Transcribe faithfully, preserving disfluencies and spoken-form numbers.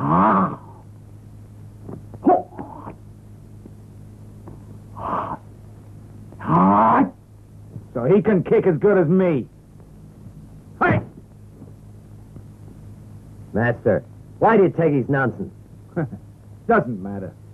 Ah. Ah. So he can kick as good as me. Hey! Master, why do you take his nonsense? Doesn't matter.